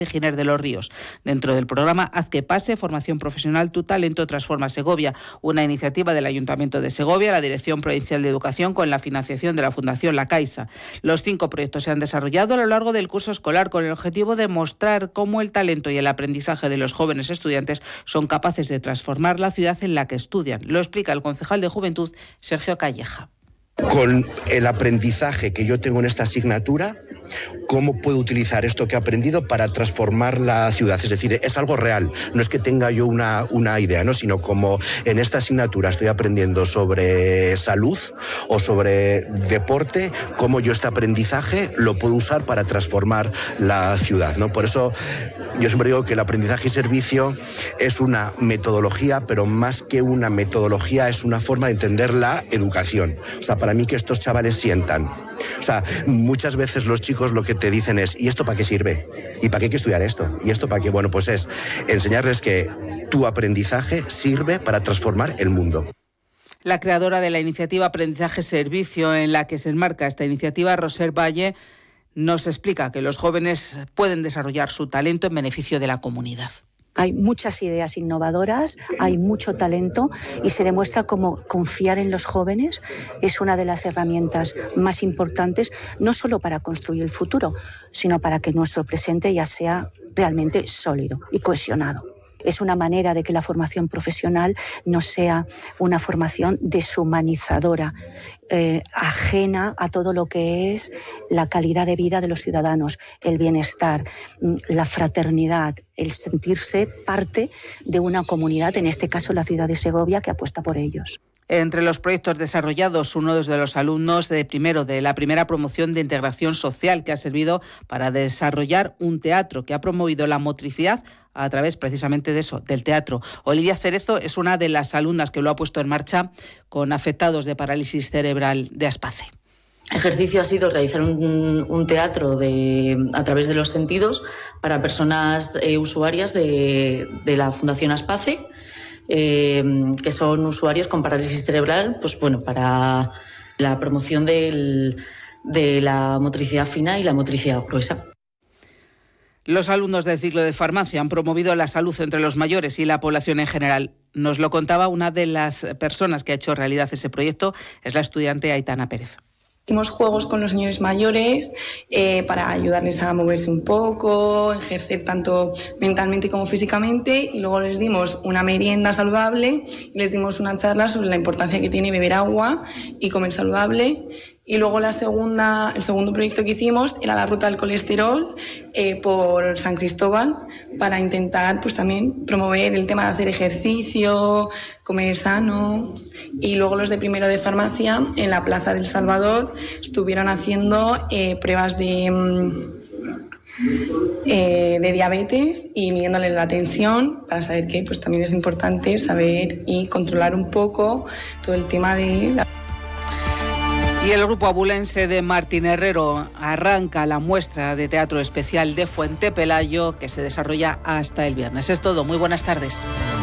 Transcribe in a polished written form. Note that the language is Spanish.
Giner de los Ríos, dentro del programa Haz que pase, formación profesional, tu talento transforma Segovia, una iniciativa del Ayuntamiento de Segovia, la Dirección Provincial de Educación, con la financiación de la Fundación La Caixa. Los 5 proyectos se han desarrollado a lo largo del curso escolar con el objetivo de mostrar cómo el talento y el aprendizaje de los jóvenes estudiantes son capaces de transformar la ciudad en la que estudian. Lo explica el concejal de Juventud, Sergio Calleja. Con el aprendizaje que yo tengo en esta asignatura, ¿cómo puedo utilizar esto que he aprendido para transformar la ciudad? Es decir, es algo real, no es que tenga yo una idea, ¿no? Sino como en esta asignatura estoy aprendiendo sobre salud o sobre deporte, cómo yo este aprendizaje lo puedo usar para transformar la ciudad, ¿no? Por eso yo siempre digo que el aprendizaje y servicio es una metodología, pero más que una metodología es una forma de entender la educación. O sea, para mí que estos chavales sientan. O sea, muchas veces los chicos lo que te dicen es, ¿y esto para qué sirve? ¿Y para qué hay que estudiar esto? ¿Y esto para qué? Bueno, pues es enseñarles que tu aprendizaje sirve para transformar el mundo. La creadora de la iniciativa Aprendizaje Servicio, en la que se enmarca esta iniciativa, Roser Valle, nos explica que los jóvenes pueden desarrollar su talento en beneficio de la comunidad. Hay muchas ideas innovadoras, hay mucho talento y se demuestra cómo confiar en los jóvenes es una de las herramientas más importantes, no solo para construir el futuro, sino para que nuestro presente ya sea realmente sólido y cohesionado. Es una manera de que la formación profesional no sea una formación deshumanizadora, ajena a todo lo que es la calidad de vida de los ciudadanos, el bienestar, la fraternidad, el sentirse parte de una comunidad, en este caso la ciudad de Segovia, que apuesta por ellos. Entre los proyectos desarrollados, uno de los alumnos de la primera promoción de integración social, que ha servido para desarrollar un teatro que ha promovido la motricidad a través precisamente de eso, del teatro. Olivia Cerezo es una de las alumnas que lo ha puesto en marcha con afectados de parálisis cerebral de Aspace. El ejercicio ha sido realizar un teatro a través de los sentidos para personas usuarias de la Fundación Aspace, que son usuarios con parálisis cerebral, pues bueno, para la promoción de la motricidad fina y la motricidad gruesa. Los alumnos del ciclo de farmacia han promovido la salud entre los mayores y la población en general. Nos lo contaba una de las personas que ha hecho realidad ese proyecto, es la estudiante Aitana Pérez. Hicimos juegos con los señores mayores para ayudarles a moverse un poco, ejercer tanto mentalmente como físicamente, y luego les dimos una merienda saludable y les dimos una charla sobre la importancia que tiene beber agua y comer saludable. Y luego el segundo proyecto que hicimos era la ruta del colesterol por San Cristóbal, para intentar pues también promover el tema de hacer ejercicio, comer sano. Y luego los de primero de farmacia en la Plaza del Salvador estuvieron haciendo pruebas de diabetes y midiéndoles la tensión, para saber que pues también es importante saber y controlar un poco todo el tema de la... Y el grupo abulense de Martín Herrero arranca la muestra de teatro especial de Fuente Pelayo, que se desarrolla hasta el viernes. Es todo. Muy buenas tardes.